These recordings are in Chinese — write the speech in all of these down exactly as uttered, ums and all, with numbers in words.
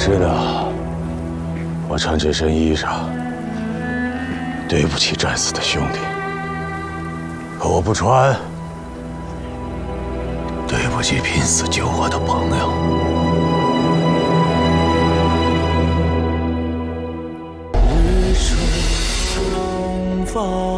知道，我穿这身衣裳，对不起战死的兄弟。可我不穿，对不起拼死救我的朋友。日出东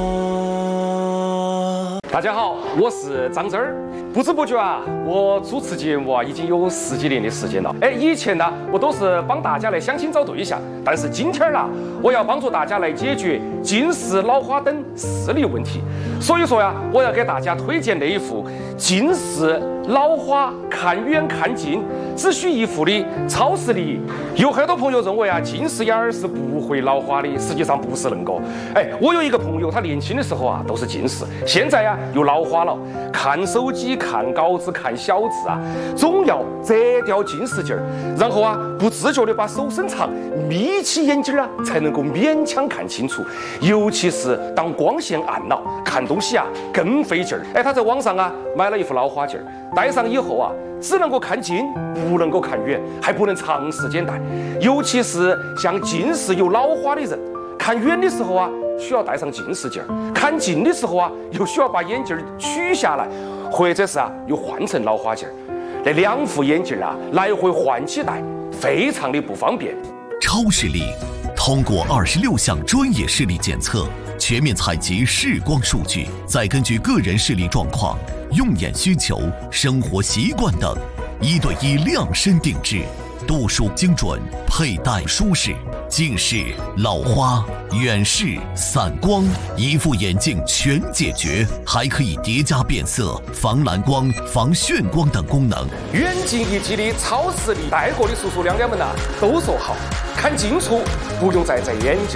方。 大家好，我是张真儿。不知不觉啊，我主持节目啊已经有十几年的时间了。哎，以前呢，我都是帮大家来相亲找对象，但是今天呢，我要帮助大家来解决近视、老花等视力问题。所以说呀，我要给大家推荐那一副近视、老花看远看近只需一副的超视力。有很多朋友认为啊，近视眼儿是不会老花的，实际上不是恁个。哎，我有一个朋友，他年轻的时候啊都是近视，现在呀又老花了，看手机、看稿子、看小字啊，总要遮掉近视镜儿，然后啊不自觉的把手伸长，眯起眼睛啊，才能够勉强看清楚。尤其是当光线暗了，看东西啊更费劲儿。哎，他在网上啊买了一副老花镜儿，戴上以后啊，只能够看近，不能够看远，还不能长时间戴。尤其是像近视有老花的人，看远的时候啊需要戴上近视镜儿，看近的时候啊又需要把眼镜取下来，或者是啊又换成老花镜儿。那两副眼镜啊来回换起戴，非常的不方便。 超视力通过二十六项专业视力检测，全面采集视光数据，再根据个人视力状况、用眼需求、生活习惯等，一对一量身定制，度数精准，佩戴舒适。近视、老花、远视、散光，一副眼镜全解决，还可以叠加变色、防蓝光、防眩光等功能。 远近一体的超视力，戴过的叔叔娘娘们呐、啊、都说好，看近处不用再摘眼镜。